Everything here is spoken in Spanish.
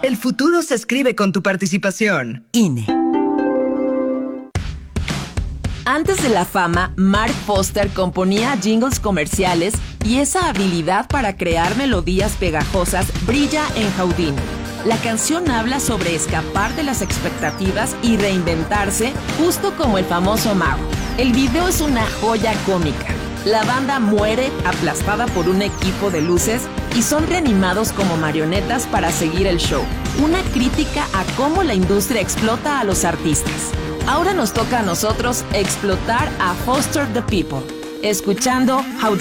El futuro se escribe con tu participación. INE. Antes de la fama, Mark Foster componía jingles comerciales y esa habilidad para crear melodías pegajosas brilla en Houdini. La canción habla sobre escapar de las expectativas y reinventarse, justo como el famoso mago. El video es una joya cómica. La banda muere aplastada por un equipo de luces y son reanimados como marionetas para seguir el show. Una crítica a cómo la industria explota a los artistas. Ahora nos toca a nosotros explotar a Foster the People, escuchando Houdini.